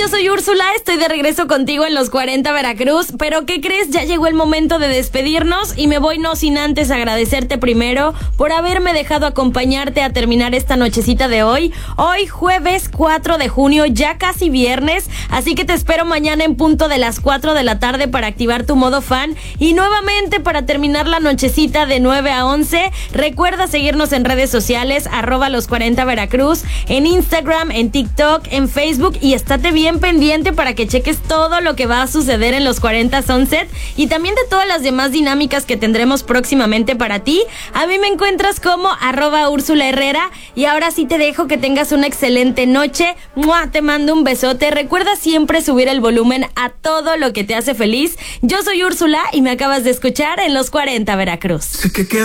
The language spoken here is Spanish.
yo soy Úrsula, estoy de regreso contigo en los 40 Veracruz, pero ¿qué crees? Ya llegó el momento de despedirnos y me voy no sin antes agradecerte primero por haberme dejado acompañarte a terminar esta nochecita de hoy. Hoy jueves 4 de junio, ya casi viernes, así que te espero mañana en punto de las 4 de la tarde para activar tu modo fan y nuevamente para terminar la nochecita de 9 a 11. Recuerda seguirnos en redes sociales, @los 40 Veracruz, en Instagram, en TikTok, en Facebook, y estate bien pendiente para que cheques todo lo que va a suceder en los 40 Sunset y también de todas las demás dinámicas que tendremos próximamente para ti. A mí me encuentras como @Úrsula Herrera y ahora sí te dejo que tengas una excelente noche. ¡Mua! Te mando un besote. Recuerda siempre subir el volumen a todo lo que te hace feliz. Yo soy Úrsula y me acabas de escuchar en los 40 Veracruz.